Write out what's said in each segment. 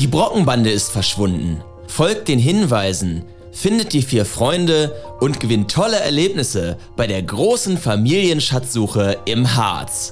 Die Brockenbande ist verschwunden. Folgt den Hinweisen, findet die 4 Freunde und gewinnt tolle Erlebnisse bei der großen Familienschatzsuche im Harz.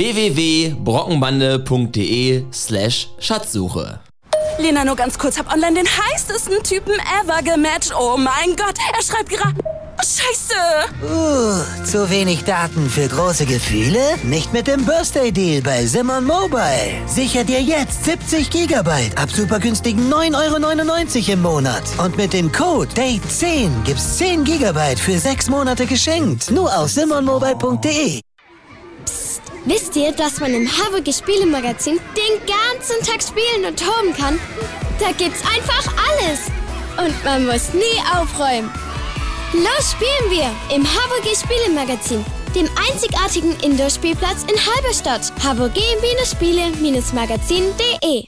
www.brockenbande.de/Schatzsuche. Lena, nur ganz kurz, hab online den heißesten Typen ever gematcht. Oh mein Gott, er schreibt gerade... Scheiße! Zu wenig Daten für große Gefühle? Nicht mit dem Birthday Deal bei Simon Mobile. Sicher dir jetzt 70 GB ab super günstigen 9,99 € im Monat. Und mit dem Code DATE10 gibt's 10 GB für 6 Monate geschenkt. Nur auf simonmobile.de. Psst, wisst ihr, dass man im HWG Spielemagazin den ganzen Tag spielen und toben kann? Da gibt's einfach alles. Und man muss nie aufräumen. Los spielen wir im HWG Spielemagazin, dem einzigartigen Indoor-Spielplatz in Halberstadt. hvg-spiele-magazin.de.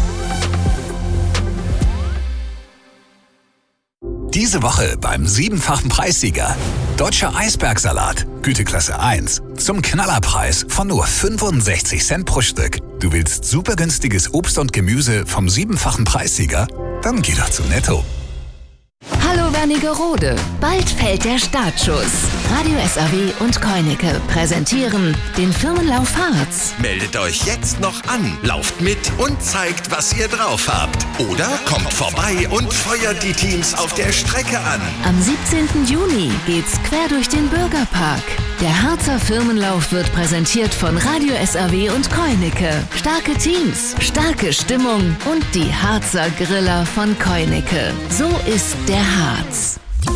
Diese Woche beim 7-fachen Preissieger. Deutscher Eisbergsalat, Güteklasse 1. Zum Knallerpreis von nur 65 Cent pro Stück. Du willst super günstiges Obst und Gemüse vom 7-fachen Preissieger? Dann geh doch zu Netto. Hallo Wernigerode, bald fällt der Startschuss. Radio SAW und Koineke präsentieren den Firmenlauf Harz. Meldet euch jetzt noch an, lauft mit und zeigt, was ihr drauf habt. Oder kommt vorbei und feuert die Teams auf der Strecke an. Am 17. Juni geht's quer durch den Bürgerpark. Der Harzer Firmenlauf wird präsentiert von Radio SAW und Koineke. Starke Teams, starke Stimmung und die Harzer Griller von Koineke. So ist der Harz.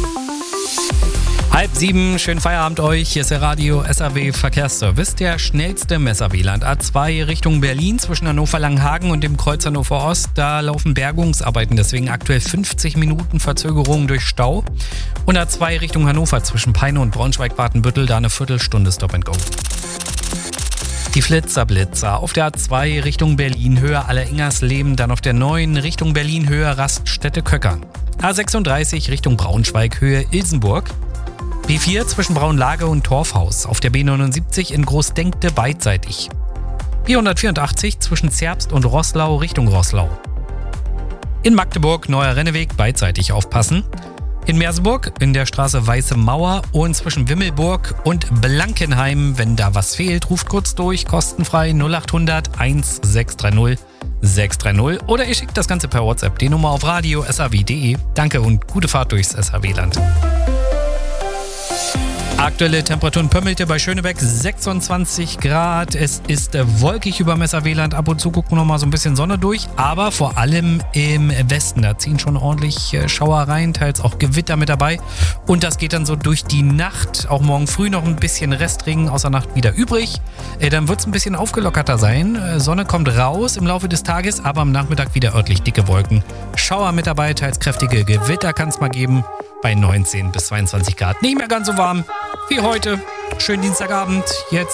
6:30, schönen Feierabend euch. Hier ist der Radio SAW Verkehrsservice. Der schnellste Messer-Wieland A2 Richtung Berlin zwischen Hannover-Langenhagen und dem Kreuz Hannover Ost. Da laufen Bergungsarbeiten, deswegen aktuell 50 Minuten Verzögerung durch Stau. Und A2 Richtung Hannover zwischen Peine und Braunschweig-Watenbüttel, da eine Viertelstunde Stop and Go. Die Flitzer auf der A2 Richtung Berlin Höhe Alleringersleben, dann auf der 9 Richtung Berlin Höhe Raststätte-Köckern. A36 Richtung Braunschweig Höhe Ilsenburg. B4 zwischen Braunlage und Torfhaus, auf der B79 in Großdenkte beidseitig. B184 zwischen Zerbst und Roßlau Richtung Roßlau. In Magdeburg Neuer Renneweg beidseitig aufpassen. In Merseburg in der Straße Weiße Mauer und zwischen Wimmelburg und Blankenheim, wenn da was fehlt, ruft kurz durch, kostenfrei 0800 1630 630 oder ihr schickt das Ganze per WhatsApp, die Nummer auf radio.saw.de. Danke und gute Fahrt durchs SAW-Land. Aktuelle Temperaturen Pömmelte bei Schönebeck 26 Grad. Es ist wolkig über Messer-Wieland. Ab und zu guckt noch mal so ein bisschen Sonne durch. Aber vor allem im Westen, da ziehen schon ordentlich Schauer rein, teils auch Gewitter mit dabei. Und das geht dann so durch die Nacht. Auch morgen früh noch ein bisschen Restregen außer Nacht wieder übrig. Dann wird es ein bisschen aufgelockerter sein. Sonne kommt raus im Laufe des Tages, aber am Nachmittag wieder örtlich dicke Wolken. Schauer mit dabei, teils kräftige Gewitter kann es mal geben. Bei 19 bis 22 Grad. Nicht mehr ganz so warm wie heute. Schönen Dienstagabend. Jetzt